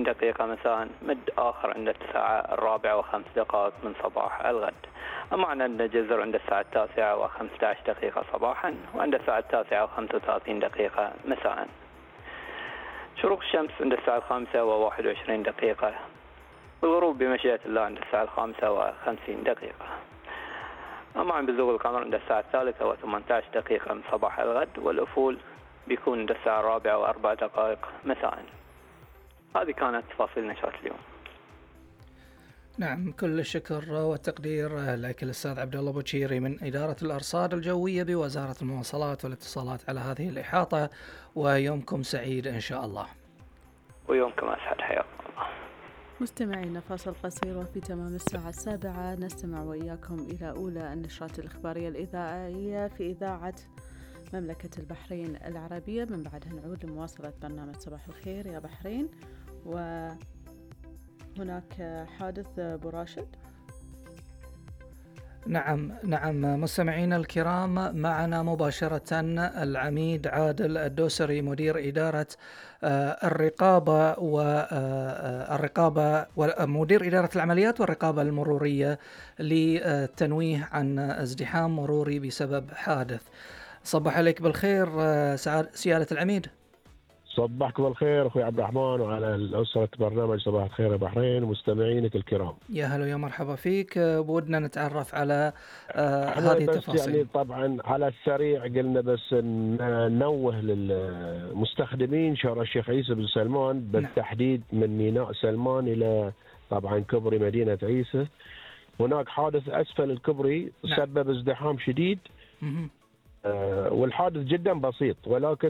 دقيقة مساء، مد آخر عند الساعة 4:05 من صباح الغد. أما عند جزر عند الساعة 9:15 صباحا، وعند الساعة 9:35 مساء. شروق الشمس عند الساعة 5:21، والغروب بمشيئة الله عند الساعة 5:50. أما عند بزوغ القمر عند الساعة 3:18 من صباح الغد، والأفول بيكون عند الساعة 4:04 مساء. هذه كانت تفاصيل نشرة اليوم. نعم، كل الشكر والتقدير لك الأستاذ عبد الله بوشيري من إدارة الأرصاد الجوية بوزارة المواصلات والاتصالات على هذه الإحاطة، ويومكم سعيد إن شاء الله. ويومكم أسعد، حياكم الله. مستمعينا، فاصل قصير وفي تمام الساعة 7 نستمع وإياكم إلى أولى النشرات الإخبارية الإذاعية في إذاعة مملكة البحرين العربية. من بعدها نعود لمواصلة برنامج صباح الخير يا بحرين. وهناك حادث براشد. نعم مستمعينا الكرام، معنا مباشرة العميد عادل الدوسري مدير إدارة الرقابة ومدير إدارة العمليات والرقابة المرورية للتنويه عن ازدحام مروري بسبب حادث. صباح عليك بالخير سيادة العميد. صباحك بالخير أخوي عبد الرحمن، وعلى الأسرة برنامج صباح الخير يا بحرين ومستمعينك الكرام. يا هلا ويا مرحبا فيك. بودنا نتعرف على هذه التفاصيل. يعني طبعا على السريع قلنا بس ننوه للمستخدمين شارع الشيخ عيسى بن سلمان، بالتحديد من ميناء سلمان إلى طبعا كوبري مدينة عيسى. هناك حادث أسفل الكوبري سبب ازدحام شديد، والحادث جدا بسيط، ولكن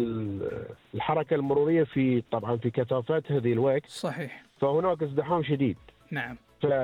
الحركة المرورية طبعا في كثافات هذه الوقت صحيح، فهناك ازدحام شديد. نعم.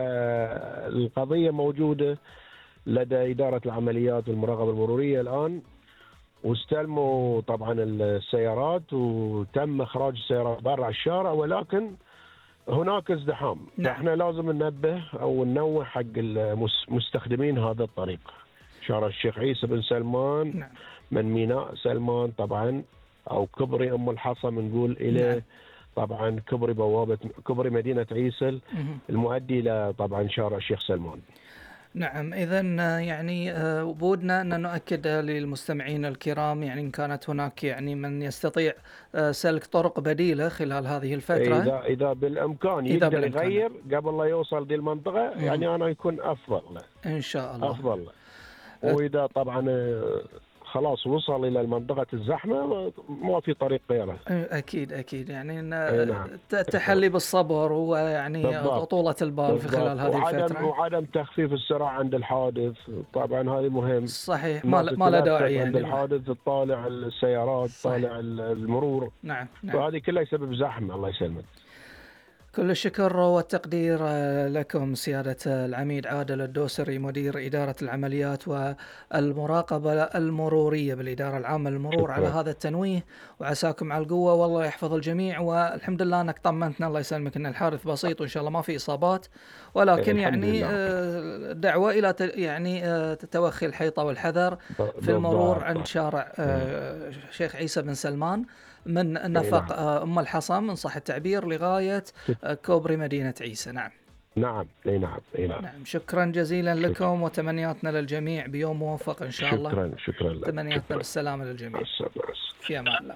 فالقضية موجودة لدى إدارة العمليات والمراقبة المرورية الآن، واستلموا طبعا السيارات وتم إخراج السيارات برا الشارع، ولكن هناك ازدحام. نعم. فإحنا لازم ننبه أو ننوه حق المستخدمين هذا الطريق، شارع الشيخ عيسى بن سلمان. نعم. من ميناء سلمان طبعا، أو كبري أم الحصى بنقول إلى نعم. طبعا كبري مدينة عيسى المؤدي إلى طبعا شارع الشيخ سلمان. نعم، إذن يعني بودنا أن نؤكد للمستمعين الكرام، يعني إن كانت هناك يعني من يستطيع سلك طرق بديلة خلال هذه الفترة، إذا بالإمكان يقدر يغير قبل لا يوصل دي المنطقة، يعني أنا يكون أفضل له إن شاء الله. أفضل له. وإذا طبعا خلاص وصل إلى منطقة الزحمة ما في طريق غيره. أكيد يعني نعم. التحلي بالصبر ويعني طولة البال في خلال هذه الفترة، وعدم تخفيف السرعة عند الحادث. طبعا هذه مهم. صحيح، ما له داعي يعني عند الحادث تطالع السيارات، تطالع المرور. نعم. وهذه كلها يسبب زحمة. الله يسلمك. كل الشكر والتقدير لكم سيادة العميد عادل الدوسري مدير إدارة العمليات والمراقبة المرورية بالإدارة العامة للمرور على هذا التنويه، وعساكم على القوة والله يحفظ الجميع. والحمد لله أنك طمنتنا، الله يسلمك، أن الحادث بسيط وإن شاء الله ما في إصابات، ولكن يعني دعوة إلى يعني توخي الحيطة والحذر في المرور عند شارع شيخ عيسى بن سلمان من نفق أم الحصى من صح التعبير لغاية كوبري مدينة عيسى. نعم. نعم. شكرا جزيلا لكم، وتمنياتنا للجميع بيوم موفق إن شاء الله. شكرا لك. تمنياتنا بالسلامة للجميع. في أمان الله.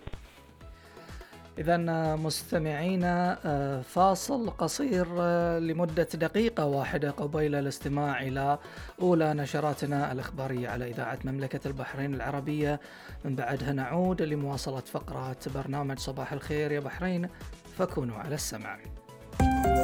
إذن مستمعينا، فاصل قصير لمدة دقيقة واحدة قبيل الاستماع إلى أولى نشراتنا الإخبارية على إذاعة مملكة البحرين العربية. من بعدها نعود لمواصلة فقرات برنامج صباح الخير يا بحرين، فكونوا على السمع.